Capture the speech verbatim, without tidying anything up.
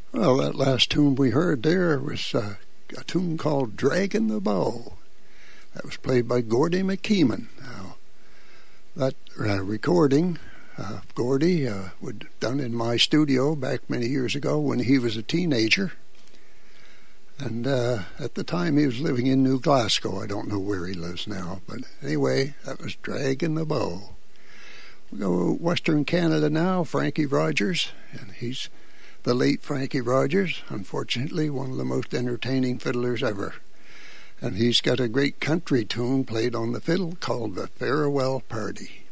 Well, that last tune we heard there was uh, a tune called Dragging the Bow. That was played by Gordy McKeeman. Now, that uh, recording of uh, Gordy uh, was done in my studio back many years ago when he was a teenager. And uh, at the time he was living in New Glasgow. I don't know where he lives now. But anyway, that was Dragging the Bow. We go Western Canada now, Frankie Rogers. And he's the late Frankie Rogers, unfortunately one of the most entertaining fiddlers ever. And he's got a great country tune played on the fiddle called The Farewell Party.